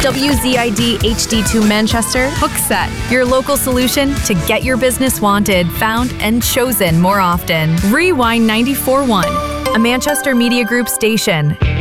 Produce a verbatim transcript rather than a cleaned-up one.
W Z I D H D two Manchester, Hookset, your local solution to get your business wanted, found, and chosen more often. Rewind ninety-four point one, a Manchester Media Group station.